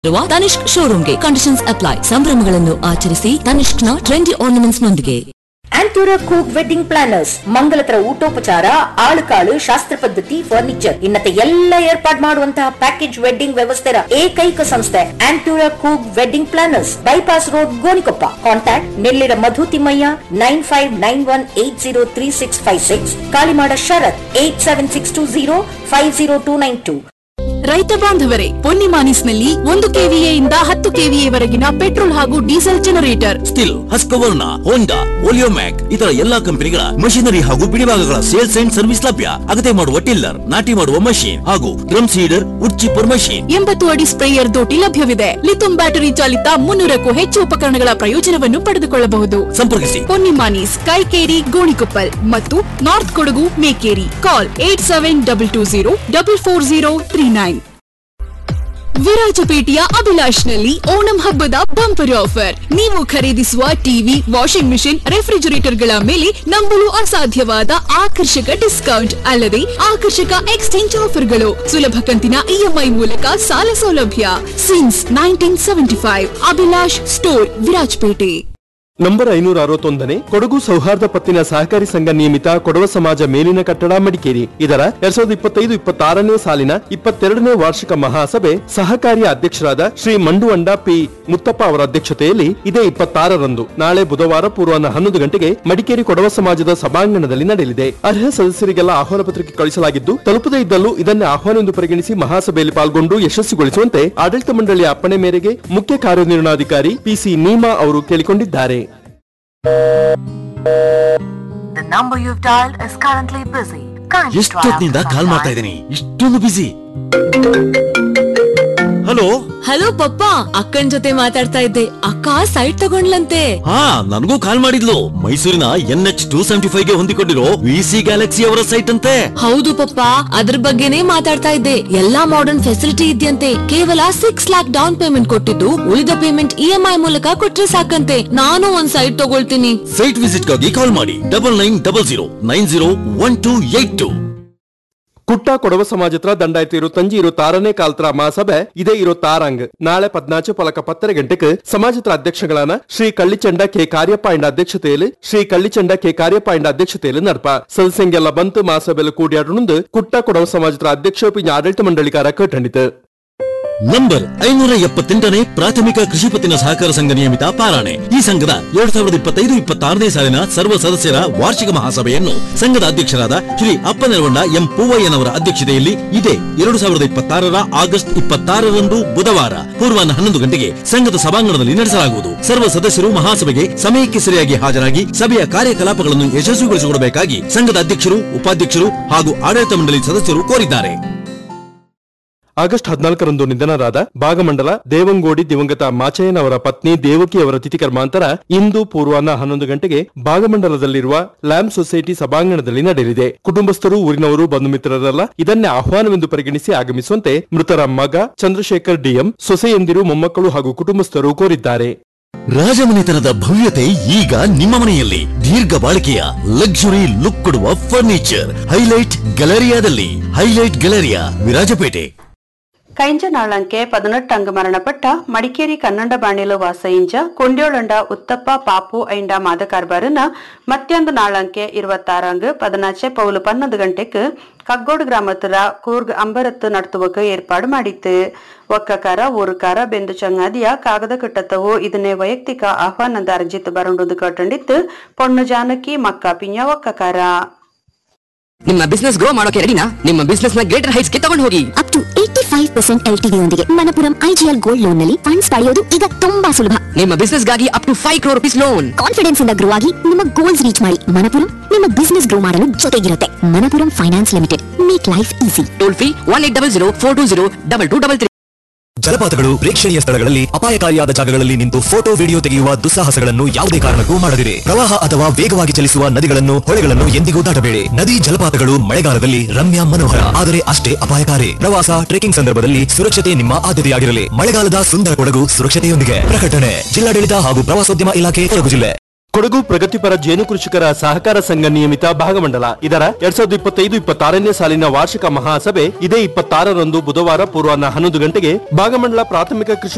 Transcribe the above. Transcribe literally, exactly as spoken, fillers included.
Tanishq ಶೋರೂಮ್ಗೆ conditions apply. ಸಂಭ್ರಮಗಳನ್ನು ಆಚರಿಸಿ ತನಿಷ್ಕ್ನ trendy ornaments ನೊಂದಿಗೆ. ಆಂಟೂರ ಕೂಕ್ wedding planners ಮಂಗಲತರ ಊಟೋಪಚಾರ, ಆಳುಕಾಳು, ಶಾಸ್ತ್ರ ಪದ್ಧತಿ, ಫರ್ನಿಚರ್ ಇನ್ನತೆ ಎಲ್ಲ ಏರ್ಪಾಡು ಮಾಡುವಂತಹ ಪ್ಯಾಕೇಜ್ ವೆಡ್ಡಿಂಗ್ ವ್ಯವಸ್ಥೆಯ ಏಕೈಕ ಸಂಸ್ಥೆ ಆಂಟೂರ ಕೂಕ್ wedding planners, bypass road, Gonikoppa. Contact Nellira ಮಧು Thimmaiah nine five nine one eight zero three six five six, Kalimada ಶರತ್ eight seven six two zero five zero two nine two. ರೈತ ಬಾಂಧವರೇ, ಪೊನ್ನಿಮಾನಿಸ್ನಲ್ಲಿ ಒಂದು ಕೆವಿಎ ಇಂದ ಹತ್ತು ಕೆವಿಎ ವರೆಗಿನ ಪೆಟ್ರೋಲ್ ಹಾಗೂ ಡೀಸೆಲ್ ಜನರೇಟರ್, ಸ್ಟಿಲ್, ಹಸ್ಕವರ್ನ, ಹೋಂಡಾ, ಓಲಿಯೋಮ್ಯಾಕ್ ಇತರ ಎಲ್ಲಾ ಕಂಪನಿಗಳ ಮಷಿನರಿ ಹಾಗೂ ಬಿಡಿಭಾಗಗಳ ಸೇಲ್ಸ್ ಅಂಡ್ ಸರ್ವಿಸ್ ಲಭ್ಯ. ಅಗತ್ಯ ಮಾಡುವ ಟಿಲ್ಲರ್, ನಾಟಿ ಮಾಡುವ ಮಷೀನ್ ಹಾಗೂ ಡ್ರಮ್ ಸೀಡರ್, ಉಚ್ಚಿಪರ್ ಮಷೀನ್. ಎಂಬತ್ತು ಅಡಿ ಸ್ಪ್ರೇಯರ್ ದೋಟಿ ಲಭ್ಯವಿದೆ. ಲಿಥಿಯಂ ಬ್ಯಾಟರಿ ಚಾಲಿತ ಮುನ್ನೂರಕ್ಕೂ ಹೆಚ್ಚು ಉಪಕರಣಗಳ ಪ್ರಯೋಜನವನ್ನು ಪಡೆದುಕೊಳ್ಳಬಹುದು. ಸಂಪರ್ಕಿಸಿ ಪೊನ್ನಿಮಾನೀಸ್, ಕೈಕೇರಿ, ಗೋಣಿಕೊಪ್ಪಲ್ ಮತ್ತು ನಾರ್ತ್ ಕೊಡಗು, ಮೇಕೇರಿ. ಕಾಲ್ eight seven double two zero double four zero three nine. ವಿರಾಜಪೇಟೆಯ ಅಭಿಲಾಷ್ನಲ್ಲಿ Onam ಹಬ್ಬದ ಬಂಪರ್ ಆಫರ್. ನೀವು ಖರೀದಿಸುವ ಟಿವಿ, ವಾಷಿಂಗ್ ಮಿಷಿನ್, ರೆಫ್ರಿಜರೇಟರ್ಗಳ ಮೇಲೆ ನಂಬಲು ಅಸಾಧ್ಯವಾದ ಆಕರ್ಷಕ ಡಿಸ್ಕೌಂಟ್ ಅಲ್ಲದೆ ಆಕರ್ಷಕ ಎಕ್ಸ್ಚೇಂಜ್ ಆಫರ್ಗಳು. ಸುಲಭ ಕಂತಿನ ಇಎಂಐ ಮೂಲಕ ಸಾಲ ಸೌಲಭ್ಯ. Since nineteen seventy five Abhilash store, Virajpet. Number ಐನೂರ ಅರವತ್ತೊಂದನೇ ಕೊಡಗು ಸೌಹಾರ್ದ ಪತ್ತಿನ ಸಹಕಾರಿ ಸಂಘ ನಿಯಮಿತ ಕೊಡವ ಸಮಾಜ ಮೇಲಿನ ಕಟ್ಟಡ, ಮಡಿಕೇರಿ ಇದರ ಎರಡ್ ಸಾವಿರದ ಇಪ್ಪತ್ತೈದು ಇಪ್ಪತ್ತಾರನೇ ಸಾಲಿನ ಇಪ್ಪತ್ತೆರಡನೇ ವಾರ್ಷಿಕ ಮಹಾಸಭೆ ಸಹಕಾರಿಯ ಅಧ್ಯಕ್ಷರಾದ ಶ್ರೀ ಮಂಡುವಂಡ ಪಿ ಮುತ್ತಪ್ಪ ಅವರ ಅಧ್ಯಕ್ಷತೆಯಲ್ಲಿ ಇದೇ ಇಪ್ಪತ್ತಾರರಂದು ನಾಳೆ ಬುಧವಾರ ಪೂರ್ವಾಹ್ನ ಹನ್ನೊಂದು ಗಂಟೆಗೆ ಮಡಿಕೇರಿ ಕೊಡವ ಸಮಾಜದ ಸಭಾಂಗಣದಲ್ಲಿ ನಡೆಯಲಿದೆ. ಅರ್ಹ ಸದಸ್ಯರಿಗೆಲ್ಲ ಆಹ್ವಾನ ಪತ್ರಿಕೆ ಕಳಿಸಲಾಗಿದ್ದು, ತಲುಪದೇ ಇದ್ದಲ್ಲೂ ಇದನ್ನೇ ಆಹ್ವಾನವೆಂದು ಪರಿಗಣಿಸಿ ಮಹಾಸಭೆಯಲ್ಲಿ ಪಾಲ್ಗೊಂಡು ಯಶಸ್ವಿಗೊಳಿಸುವಂತೆ ಆಡಳಿತ ಮಂಡಳಿಯ ಅಪ್ಪಣೆ ಮೇರೆಗೆ ಮುಖ್ಯ ಕಾರ್ಯನಿರ್ವಹಣಾಧಿಕಾರಿ ಪಿಸಿ ನೀಮಾ ಅವರು ಕೇಳಿಕೊಂಡಿದ್ದಾರೆ. The number you've dialed is currently busy. ಎಷ್ಟೊತ್ತಿನಿಂದ ಕಾಲ್ ಮಾಡ್ತಾ ಇದ್ದೀನಿ, ಇಷ್ಟೊಂದು ಬಿಸಿ. ಹಲೋ ಹಲೋ ಪಪ್ಪ, ಅಕ್ಕನ್ ಜೊತೆ ಮಾತಾಡ್ತಾ ಇದ್ದೆ. ಅಕ್ಕ ಸೈಟ್ ತಗೊಂಡ್ಲಂತೆ. ಹಾ, ನನಗೂ ಕಾಲ್ ಮಾಡಿದ್ಲು. ಮೈಸೂರಿನ N H two seventy five ಗೆ ಹೊಂದಿಕೊಂಡಿರೋ ವಿಸಿ ಗ್ಯಾಲಕ್ಸಿ ಅವರ ಸೈಟ್ ಅಂತೆ. ಹೌದು ಪಪ್ಪ, ಅದ್ರ ಬಗ್ಗೆನೇ ಮಾತಾಡ್ತಾ ಇದ್ದೆ. ಎಲ್ಲಾ ಮಾಡರ್ನ್ ಫೆಸಿಲಿಟಿ ಇದೆಯಂತೆ. ಕೇವಲ ಸಿಕ್ಸ್ ಲ್ಯಾಕ್ ಡೌನ್ ಪೇಮೆಂಟ್ ಕೊಟ್ಟಿದ್ದು, ಉಳಿದ ಪೇಮೆಂಟ್ ಇಎಂಐ ಮೂಲಕ ಕೊಟ್ರೆ ಸಾಕಂತೆ. ನಾನು ಒಂದ್ ಸೈಟ್ ತಗೊಳ್ತೀನಿ. ಸೈಟ್ ವಿಸಿಟ್ ಗಾಗಿ ಕಾಲ್ ಮಾಡಿ double nine double zero nine zero one two eight two. ಕುಟ್ಟ ಕೊಡವ ಸಮಾಜತ್ರ ದಂಡಾಯ್ತು ಇರೋ ತಂಜಿ ಇರೋ ತಾರನೇ ಕಾಲ್ತರ ಮಹಾಸಭೆ ಇದೇ ಇರೋ ತಾರಂಗ್ ನಾಳೆ ಪದ್ನಾಚು ಪಲಕ ಪತ್ತರ ಗಂಟೆಗೆ ಸಮಾಜತ್ರ ಅಧ್ಯಕ್ಷಗಳಾನ ಶ್ರೀ ಕಳ್ಳಿಚಂಡ ಕೆ ಕಾರ್ಯಪ್ಪ ಇಂಡ ಅಧ್ಯಕ್ಷತೆಯಲ್ಲಿ ಶ್ರೀ ಕಳ್ಳಿಚಂಡ ಕೆ ಕಾರ್ಯಪ್ಪ ಇಂಡ ಅಧ್ಯಕ್ಷತೆಯಲ್ಲಿ ನಡಪ ಸದಸ್ಯಂಗೆಲ್ಲ ಬಂತು ಮಹಾಸಭೆಯಲ್ಲಿ ಕೂಡಿಯಾಡುಂದು ಕುಟ್ಟ ಕೊಡವ ಸಮಾಜತ್ರ ಅಧ್ಯಕ್ಷ ಪಿಂಜ ಆಡಳಿತ ಮಂಡಳಿಕಾರ ಕಟ್ಟಂಡಿತು. ನಂಬರ್ ಐನೂರ ಎಪ್ಪತ್ತೆಂಟನೇ ಪ್ರಾಥಮಿಕ ಕೃಷಿ ಪತ್ತಿನ ಸಹಕಾರ ಸಂಘ ನಿಯಮಿತ ಪಾರಾಣೆ. ಈ ಸಂಘದ ಎರಡ್ ಸಾವಿರದ ಇಪ್ಪತ್ತೈದು ಇಪ್ಪತ್ತಾರನೇ ಸಾಲಿನ ಸರ್ವ ಸದಸ್ಯರ ವಾರ್ಷಿಕ ಮಹಾಸಭೆಯನ್ನು ಸಂಘದ ಅಧ್ಯಕ್ಷರಾದ ಶ್ರೀ ಅಪ್ಪನೆರವಂಡ ಎಂ ಪೂವಯ್ಯನವರ ಅಧ್ಯಕ್ಷತೆಯಲ್ಲಿ ಇದೇ ಎರಡು ಸಾವಿರದ ಇಪ್ಪತ್ತಾರರ ಆಗಸ್ಟ್ ಇಪ್ಪತ್ತಾರರಂದು ಬುಧವಾರ ಪೂರ್ವಾಹ್ನ ಹನ್ನೊಂದು ಗಂಟೆಗೆ ಸಂಘದ ಸಭಾಂಗಣದಲ್ಲಿ ನಡೆಸಲಾಗುವುದು. ಸರ್ವ ಸದಸ್ಯರು ಮಹಾಸಭೆಗೆ ಸಮಯಕ್ಕೆ ಸರಿಯಾಗಿ ಹಾಜರಾಗಿ ಸಭೆಯ ಕಾರ್ಯಕಲಾಪಗಳನ್ನು ಯಶಸ್ವಿಗೊಳಿಸಿಕೊಡಬೇಕಾಗಿ ಸಂಘದ ಅಧ್ಯಕ್ಷರು, ಉಪಾಧ್ಯಕ್ಷರು ಹಾಗೂ ಆಡಳಿತ ಮಂಡಳಿ ಸದಸ್ಯರು ಕೋರಿದ್ದಾರೆ. ಆಗಸ್ಟ್ ಹದಿನಾಲ್ಕರಂದು ನಿಧನರಾದ ಭಾಗಮಂಡಲ ದೇವಂಗೋಡಿ ದಿವಂಗತ ಮಾಚಯ್ಯನವರ ಪತ್ನಿ ದೇವಕಿ ಅವರ ತಿಥಿ ಕರ್ಮಾಂತರ ಇಂದು ಪೂರ್ವಾಹ್ನ ಹನ್ನೊಂದು ಗಂಟೆಗೆ ಭಾಗಮಂಡಲದಲ್ಲಿರುವ ಲ್ಯಾಂಪ್ ಸೊಸೈಟಿ ಸಭಾಂಗಣದಲ್ಲಿ ನಡೆಯಲಿದೆ. ಕುಟುಂಬಸ್ಥರು, ಊರಿನವರು, ಬಂಧು ಮಿತ್ರರೆಲ್ಲ ಇದನ್ನೇ ಆಹ್ವಾನವೆಂದು ಪರಿಗಣಿಸಿ ಆಗಮಿಸುವಂತೆ ಮೃತರ ಮಗ ಚಂದ್ರಶೇಖರ್ ಡಿಎಂ, ಸೊಸೆಯಂದಿರು, ಮೊಮ್ಮಕ್ಕಳು ಹಾಗೂ ಕುಟುಂಬಸ್ಥರು ಕೋರಿದ್ದಾರೆ. ರಾಜಮನೆತನದ ಭವ್ಯತೆ ಈಗ ನಿಮ್ಮ ಮನೆಯಲ್ಲಿ. ದೀರ್ಘ ಬಾಳಿಕೆಯ ಲಕ್ಸುರಿ ಲುಕ್ ಕೊಡುವ furniture highlight ಗ್ಯಾಲರಿಯಾದಲ್ಲಿ. Highlight Galleria, Virajpet. ಕೈಂಜ ನಾಳಂಕೆ ಪದಿನೆಟ್ಟಂಗ ಮರಣಪಟ್ಟ Madikeri Kannada ಬಾಣಿಲು ವಾಸಯಿಂಜ ಕೊಂಡ್ಯೋಳಂಡ uttappa ಪಾಪು ಐಂಡ ಮಾದಕಾರ್ಬಾರನ ಮತ್ತೊಂದು ನಾಳಂಕೆ இருபத்தாறு பதினாச்சு ಪೌಲು ಪನ್ನೊಂದು ಗಂಟೆಗೆ ಕಗ್ಗೋಡು ಗ್ರಾಮತರ ಕೂರ್ಗ್ ಅಂಬರತ್ತು ನಡ್ತುವಕ್ಕೆ ಏರ್ಪಾಡು ಮಾಡಿತ್ತು. ಒಕ್ಕಕಾರ ಊರುಕಾರ ಬೆಂದು ಚಂಗಾದಿಯ ಕಾಗದ ಕಟ್ಟತ್ತವು ಇದನ್ನೇ ವೈಯಕ್ತಿಕ ಆಹ್ವಾನದ ಅರ್ಜಿತ್ ಬರುಂಡುದು ಕಟ್ಟಂಡಿತ್ತು. ಪೊಣ್ಣು ಜಾನಕಿ ಮಕ್ಕ ಪಿಂಜ ಒಕ್ಕಕಾರ. ನಿಮ್ಮ ಬಿಸ್ನೆಸ್ ಗ್ರೋ ಮಾಡೋಕೆ ರೆಡಿನಾ? ನಿಮ್ಮ ಬಿಸ್ನೆಸ್ ನ ಗ್ರೇಟರ್ ಹೈಟ್ಸ್ ಗೆ ತಗೊಂಡು ಹೋಗಿ. Up to eighty five percent LTD ಯೊಂದಿಗೆ ಮಣಪುರಂ ಐಜಿಎಲ್ ಗೋಲ್ಡ್ ಲೋನ್ ನಲ್ಲಿ ಫಂಡ್ಸ್ ಪಡೆಯೋದು ಈಗ ತುಂಬಾ ಸುಲಭ. ನಿಮ್ಮ ಬಿಸ್ನೆಸ್ ಗಾಗಿ up to five crore rupees loan. Confidence ಇಂದ ಗ್ರೋ ಆಗಿ ನಿಮ್ಮ ಗೋಲ್ಸ್ ರೀಚ್ ಮಾಡಿ. ಮಣಪುರಂ ನಿಮ್ಮ ಬಿಸ್ನೆಸ್ ಗ್ರೋ ಮಾಡಲು ಜೊತೆಗಿರುತ್ತೆ. Manappuram finance limited, make life easy. Toll free one eight double zero four two zero double two double three. ಜಲಪಾತಗಳು, ಪ್ರೇಕ್ಷಣೀಯ ಸ್ಥಳಗಳಲ್ಲಿ, ಅಪಾಯಕಾರಿಯಾದ ಜಾಗಗಳಲ್ಲಿ ನಿಂತು ಫೋಟೋ, ವಿಡಿಯೋ ತೆಗೆಯುವ ದುಸ್ಸಾಹಸಗಳನ್ನು ಯಾವುದೇ ಕಾರಣಕ್ಕೂ ಮಾಡದಿರಿ. ಪ್ರವಾಹ ಅಥವಾ ವೇಗವಾಗಿ ಚಲಿಸುವ ನದಿಗಳನ್ನು, ಹೊಳೆಗಳನ್ನು ಎಂದಿಗೂ ದಾಟಬೇಡಿ. ನದಿ, ಜಲಪಾತಗಳು ಮಳೆಗಾಲದಲ್ಲಿ ರಮ್ಯ, ಮನೋಹರ, ಆದರೆ ಅಷ್ಟೇ ಅಪಾಯಕಾರಿ. ಪ್ರವಾಸ, ಟ್ರೆಕಿಂಗ್ ಸಂದರ್ಭದಲ್ಲಿ ಸುರಕ್ಷತೆ ನಿಮ್ಮ ಆದ್ಯತೆಯಾಗಿರಲಿ. ಮಳೆಗಾಲದ ಸುಂದರ ಕೊಡಗು ಸುರಕ್ಷತೆಯೊಂದಿಗೆ. ಪ್ರಕಟಣೆ ಜಿಲ್ಲಾಡಳಿತ ಹಾಗೂ ಪ್ರವಾಸೋದ್ಯಮ ಇಲಾಖೆ, ಕೊಡಗು ಜಿಲ್ಲೆ. ಕೊಡಗು ಪ್ರಗತಿಪರ ಜೇನು ಕೃಷಿಕರ ಸಹಕಾರ ಸಂಘ ನಿಯಮಿತ ಭಾಗಮಂಡಲ ಇದರ ಎರಡ್ ಸಾವಿರದ ಇಪ್ಪತ್ತೈದು ಇಪ್ಪತ್ತಾರನೇ ಸಾಲಿನ ವಾರ್ಷಿಕ ಮಹಾಸಭೆ ಇದೇ ಇಪ್ಪತ್ತಾರರಂದು ಬುಧವಾರ ಪೂರ್ವಾಹ್ನ ಹನ್ನೊಂದು ಗಂಟೆಗೆ ಭಾಗಮಂಡಲ ಪ್ರಾಥಮಿಕ ಕೃಷಿ